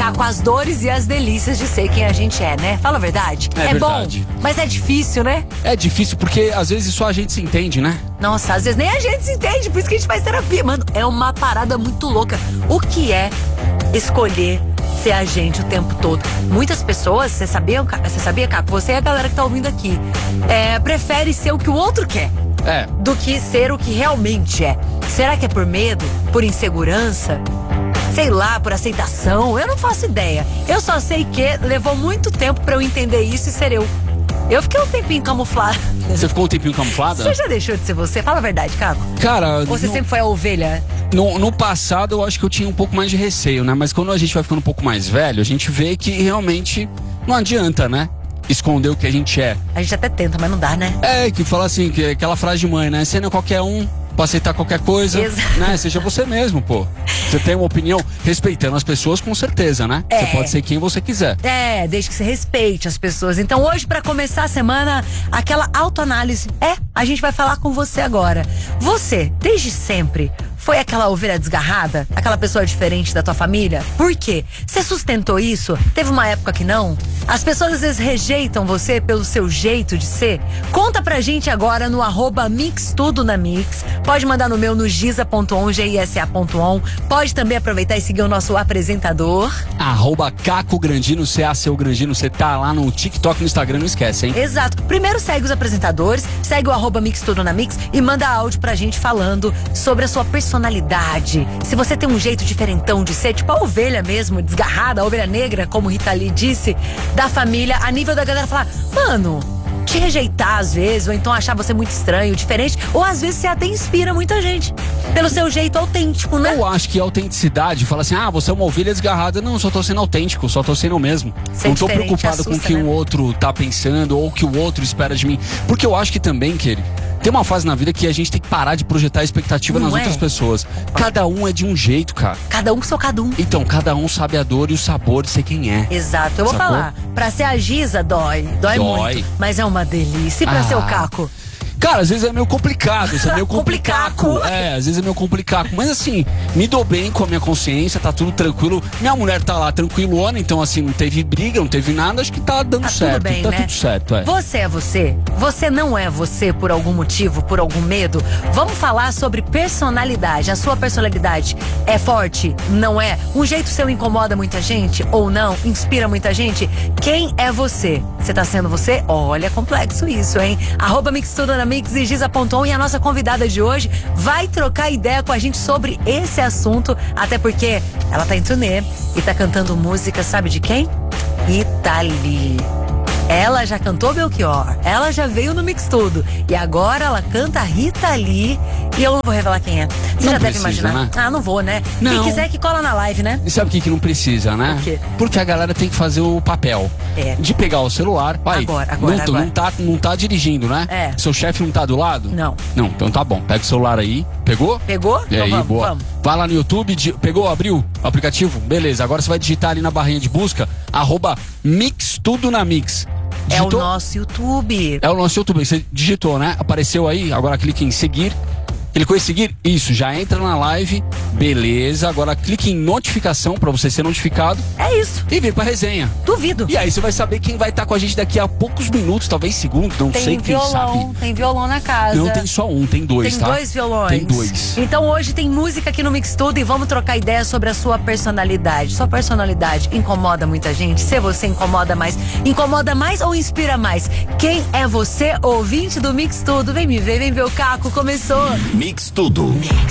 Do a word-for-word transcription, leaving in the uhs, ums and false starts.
lidar com as dores e as delícias de ser quem a gente é, né? Fala a verdade. É, é verdade. bom, mas é difícil, né? É difícil porque às vezes só a gente se entende, né? Nossa, às vezes nem a gente se entende, por isso que a gente faz terapia. Mano, é uma parada muito louca. O que é escolher ser a gente o tempo todo? Muitas pessoas, você sabia, você sabia, Caco? Você e a galera que tá ouvindo aqui, é, prefere ser o que o outro quer. É. Do que ser o que realmente é. Será que é por medo? Por insegurança? Sei lá, por aceitação? Eu não faço ideia. Eu só sei que levou muito tempo pra eu entender isso e ser eu. Eu fiquei um tempinho camuflada. Você ficou um tempinho camuflada? Você já deixou de ser você? Fala a verdade, Caco. Cara, Ou você no, sempre foi a ovelha? no, no passado eu acho que eu tinha um pouco mais de receio, né? Mas quando a gente vai ficando um pouco mais velho, a gente vê que realmente não adianta, né? Esconder o que a gente é. A gente até tenta, mas não dá, né? É, que fala assim, que aquela frase de mãe, né? Você não é qualquer um pra aceitar qualquer coisa, Exato. né? Seja você mesmo, pô. Você tem uma opinião, respeitando as pessoas com certeza, né? É. Você pode ser quem você quiser. É, desde que você respeite as pessoas. Então hoje, pra começar a semana, aquela autoanálise. É, a gente vai falar com você agora. Você, desde sempre, foi aquela ovelha desgarrada? Aquela pessoa diferente da tua família? Por quê? Você sustentou isso? Teve uma época que não? As pessoas às vezes rejeitam você pelo seu jeito de ser? Conta pra gente agora no arroba Mix Tudo na Mix. Pode mandar no meu no giza ponto on, G I S A ponto on. Pode também aproveitar e seguir o nosso apresentador. Arroba Caco Grandino, C A C O Grandino. Você tá lá no TikTok e no Instagram, não esquece, hein? Exato. Primeiro segue os apresentadores, segue o arroba Mix Tudo na Mix e manda áudio pra gente falando sobre a sua personalidade. Se você tem um jeito diferentão de ser, tipo a ovelha mesmo, desgarrada, a ovelha negra, como Rita Lee disse, da família, a nível da galera falar, mano, te rejeitar às vezes, ou então achar você muito estranho, diferente, ou às vezes você até inspira muita gente pelo seu jeito autêntico, né? Eu acho que a autenticidade, fala assim, ah, você é uma ovelha desgarrada. Não, só tô sendo autêntico, só tô sendo eu mesmo. Ser não tô diferente preocupado assusta, com o que né? o outro tá pensando ou o que o outro espera de mim. Porque eu acho que também, querido, tem uma fase na vida que a gente tem que parar de projetar expectativa Não nas é? outras pessoas. Cada um é de um jeito, cara. Cada um com seu cada um. Então, cada um sabe a dor e o sabor de ser quem é. Exato, eu vou Sacou? falar, pra ser a Giza dói, dói, Dói. muito, mas é uma delícia. E pra Ah. ser o Caco? Cara, às vezes é meio complicado, isso é meio Complicaco. complicado. É, às vezes é meio complicado. Mas assim, me dou bem com a minha consciência, tá tudo tranquilo. Minha mulher tá lá tranquilona, então assim, não teve briga, não teve nada, acho que tá dando Tá certo. tudo bem, tá né? tudo certo, é. Você é você? Você não é você por algum motivo, por algum medo? Vamos falar sobre personalidade. A sua personalidade é forte? Não é? Um jeito seu incomoda muita gente? Ou não? Inspira muita gente? Quem é você? Você tá sendo você? Olha, complexo isso, hein? Arroba Mix Tudo na Mix e giza ponto on. E a nossa convidada de hoje vai trocar ideia com a gente sobre esse assunto, até porque ela tá em turnê e tá cantando música, sabe de quem? Rita Lee. Ela já cantou Belchior, ela já veio no Mix Tudo e agora ela canta Rita Lee e eu não vou revelar quem é. Você Não já deve precisa, imaginar. né? Ah, não vou, né? Não. Quem quiser que cola na live, né? E sabe o que, que não precisa, né? Por quê? Porque a galera tem que fazer o papel É. de pegar o celular. Pai, Agora, agora, não, agora. Não, tá, não tá dirigindo, né? É. Seu chefe não tá do lado? Não. Não, então tá bom. Pega o celular aí. Pegou? Pegou? E Então aí, vamos, boa. vamos. Vai lá no YouTube, di- pegou, abriu o aplicativo? Beleza, agora você vai digitar ali na barrinha de busca, arroba Mix Tudo na Mix. É o Digitou? nosso YouTube. É o nosso YouTube, você digitou, né? Apareceu aí, agora clique em seguir. Clicou em seguir? Isso, já entra na live, beleza. Agora clique em notificação pra você ser notificado É isso. e vir pra resenha. Duvido. E aí você vai saber quem vai estar com a gente daqui a poucos minutos, talvez segundos, não Tem sei, quem violão, sabe. tem violão na casa. Não tem só um, tem dois, Tem tá? dois violões. Tem dois. Então hoje tem música aqui no Mix Tudo e vamos trocar ideia sobre a sua personalidade. Sua personalidade incomoda muita gente? Se você incomoda mais, incomoda mais ou inspira mais? Quem é você, ouvinte do Mix Tudo? Vem me ver, vem ver o Caco, começou. Mix Tudo.